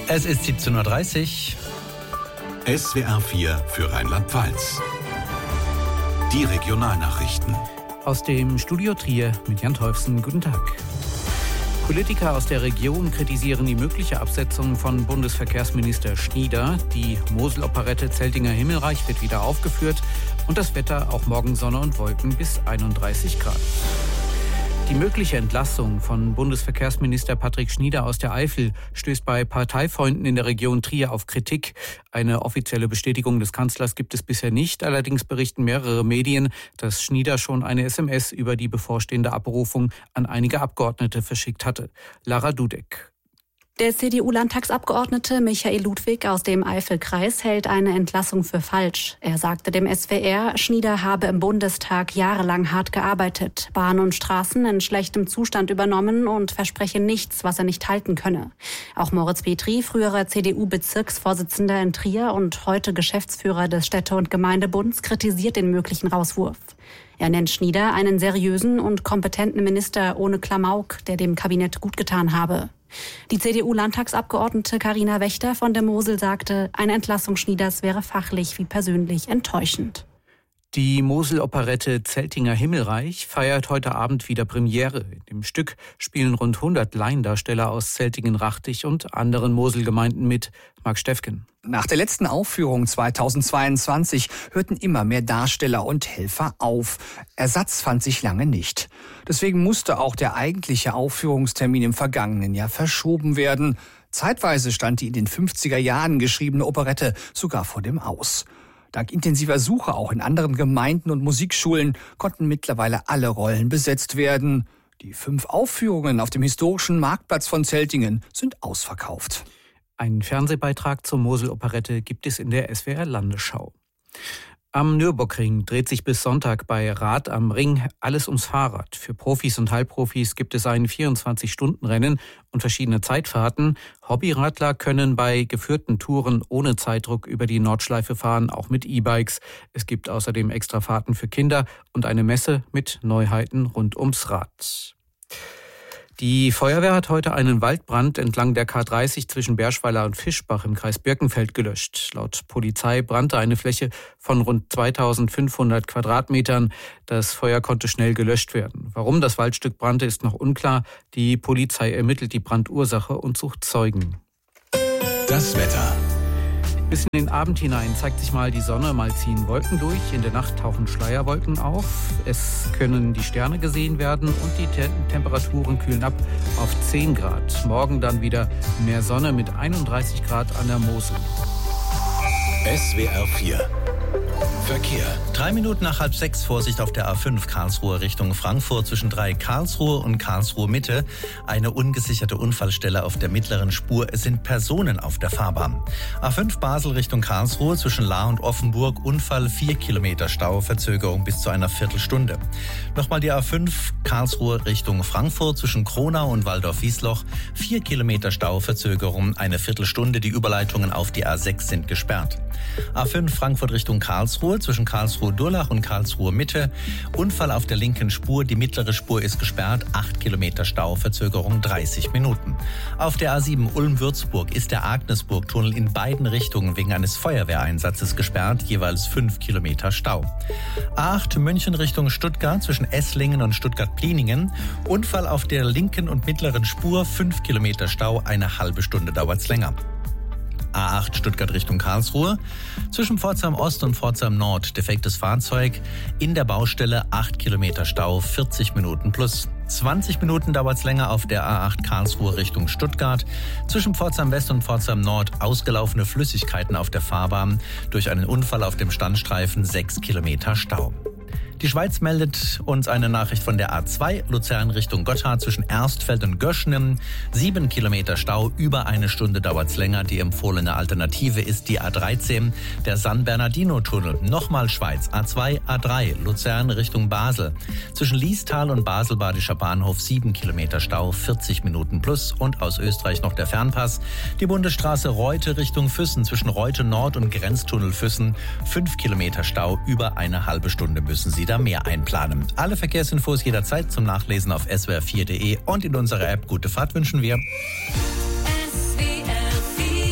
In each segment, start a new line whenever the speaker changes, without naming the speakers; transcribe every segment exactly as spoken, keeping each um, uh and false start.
Es ist siebzehn Uhr dreißig.
S W R vier für Rheinland-Pfalz. Die Regionalnachrichten.
Aus dem Studio Trier mit Jan Teufsen. Guten Tag. Politiker aus der Region kritisieren die mögliche Absetzung von Bundesverkehrsminister Schnieder. Die Mosel-Operette Zeltinger Himmelreich wird wieder aufgeführt und das Wetter auch morgen Sonne und Wolken bis einunddreißig Grad. Die mögliche Entlassung von Bundesverkehrsminister Patrick Schnieder aus der Eifel stößt bei Parteifreunden in der Region Trier auf Kritik. Eine offizielle Bestätigung des Kanzlers gibt es bisher nicht. Allerdings berichten mehrere Medien, dass Schnieder schon eine S M S über die bevorstehende Abberufung an einige Abgeordnete verschickt hatte. Lara Dudek.
Der C D U-Landtagsabgeordnete Michael Ludwig aus dem Eifelkreis hält eine Entlassung für falsch. Er sagte dem S W R, Schnieder habe im Bundestag jahrelang hart gearbeitet, Bahn und Straßen in schlechtem Zustand übernommen und verspreche nichts, was er nicht halten könne. Auch Moritz Petri, früherer C D U-Bezirksvorsitzender in Trier und heute Geschäftsführer des Städte- und Gemeindebunds, kritisiert den möglichen Rauswurf. Er nennt Schnieder einen seriösen und kompetenten Minister ohne Klamauk, der dem Kabinett gut getan habe. Die C D U-Landtagsabgeordnete Carina Wächter von der Mosel sagte, eine Entlassung Schnieders wäre fachlich wie persönlich enttäuschend.
Die Mosel-Operette Zeltinger Himmelreich feiert heute Abend wieder Premiere. In dem Stück spielen rund hundert Laiendarsteller aus Zeltingen-Rachtich und anderen Moselgemeinden mit. Marc Steffken.
Nach der letzten Aufführung zweitausendzweiundzwanzig hörten immer mehr Darsteller und Helfer auf. Ersatz fand sich lange nicht. Deswegen musste auch der eigentliche Aufführungstermin im vergangenen Jahr verschoben werden. Zeitweise stand die in den fünfziger Jahren geschriebene Operette sogar vor dem Aus. Dank intensiver Suche auch in anderen Gemeinden und Musikschulen konnten mittlerweile alle Rollen besetzt werden. Die fünf Aufführungen auf dem historischen Marktplatz von Zeltingen sind ausverkauft.
Einen Fernsehbeitrag zur Mosel-Operette gibt es in der S W R-Landesschau. Am Nürburgring dreht sich bis Sonntag bei Rad am Ring alles ums Fahrrad. Für Profis und Halbprofis gibt es ein vierundzwanzig-Stunden-Rennen und verschiedene Zeitfahrten. Hobbyradler können bei geführten Touren ohne Zeitdruck über die Nordschleife fahren, auch mit E-Bikes. Es gibt außerdem Extrafahrten für Kinder und eine Messe mit Neuheiten rund ums Rad. Die Feuerwehr hat heute einen Waldbrand entlang der K dreißig zwischen Berschweiler und Fischbach im Kreis Birkenfeld gelöscht. Laut Polizei brannte eine Fläche von rund zweitausendfünfhundert Quadratmetern. Das Feuer konnte schnell gelöscht werden. Warum das Waldstück brannte, ist noch unklar. Die Polizei ermittelt die Brandursache und sucht Zeugen.
Das Wetter.
Bis in den Abend hinein zeigt sich mal die Sonne, mal ziehen Wolken durch. In der Nacht tauchen Schleierwolken auf. Es können die Sterne gesehen werden und die Te- Temperaturen kühlen ab auf zehn Grad. Morgen dann wieder mehr Sonne mit einunddreißig Grad an der Mosel.
S W R vier Verkehr.
Drei Minuten nach halb sechs, Vorsicht auf der A fünf Karlsruhe Richtung Frankfurt zwischen drei Karlsruhe und Karlsruhe Mitte. Eine ungesicherte Unfallstelle auf der mittleren Spur. Es sind Personen auf der Fahrbahn. A fünf Basel Richtung Karlsruhe zwischen Lahr und Offenburg. Unfall, vier Kilometer Stau, Verzögerung bis zu einer Viertelstunde. Nochmal die A fünf Karlsruhe Richtung Frankfurt zwischen Kronau und Waldorf-Wiesloch. Vier Kilometer Stau, Verzögerung, eine Viertelstunde. Die Überleitungen auf die A sechs sind gesperrt. A fünf Frankfurt Richtung Karlsruhe zwischen Karlsruhe-Durlach und Karlsruhe Mitte. Unfall auf der linken Spur. Die mittlere Spur ist gesperrt. acht Kilometer Stau, Verzögerung dreißig Minuten. Auf der A sieben Ulm-Würzburg ist der Agnesburg-Tunnel in beiden Richtungen wegen eines Feuerwehreinsatzes gesperrt. Jeweils fünf Kilometer Stau. A acht München Richtung Stuttgart zwischen Esslingen und Stuttgart-Pliningen. Unfall auf der linken und mittleren Spur. fünf Kilometer Stau. Eine halbe Stunde dauert's länger. A acht Stuttgart Richtung Karlsruhe. Zwischen Pforzheim Ost und Pforzheim Nord defektes Fahrzeug. In der Baustelle acht Kilometer Stau, vierzig Minuten plus. zwanzig Minuten dauert's länger auf der A acht Karlsruhe Richtung Stuttgart. Zwischen Pforzheim West und Pforzheim Nord ausgelaufene Flüssigkeiten auf der Fahrbahn. Durch einen Unfall auf dem Standstreifen sechs Kilometer Stau. Die Schweiz meldet uns eine Nachricht von der A zwei, Luzern Richtung Gotthard zwischen Erstfeld und Göschenen. Sieben Kilometer Stau, über eine Stunde dauert's länger. Die empfohlene Alternative ist die A dreizehn, der San Bernardino-Tunnel. Nochmal Schweiz, A zwei, A drei, Luzern Richtung Basel. Zwischen Liestal und Basel-Badischer Bahnhof sieben Kilometer Stau, vierzig Minuten plus. Und aus Österreich noch der Fernpass. Die Bundesstraße Reute Richtung Füssen zwischen Reute Nord und Grenztunnel Füssen. fünf Kilometer Stau, über eine halbe Stunde müssen Sie da mehr einplanen. Alle Verkehrsinfos jederzeit zum Nachlesen auf s w r vier punkt d e und in unserer App. Gute Fahrt wünschen wir.
S W R vier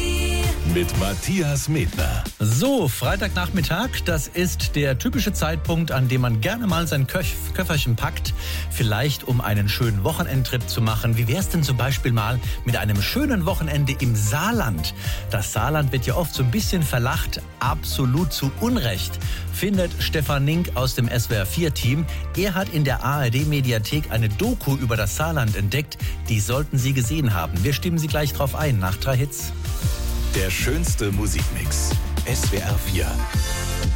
mit Matthias Medner.
So, Freitagnachmittag, das ist der typische Zeitpunkt, an dem man gerne mal sein Köch- Köfferchen packt, vielleicht um einen schönen Wochenendtrip zu machen. Wie wär's denn zum Beispiel mal mit einem schönen Wochenende im Saarland? Das Saarland wird ja oft so ein bisschen verlacht, absolut zu Unrecht, findet Stefan Nink aus dem S W R vier Team. Er hat in der A R D-Mediathek eine Doku über das Saarland entdeckt. Die sollten Sie gesehen haben. Wir stimmen Sie gleich drauf ein, nach drei Hits.
Der schönste Musikmix. S W R vier.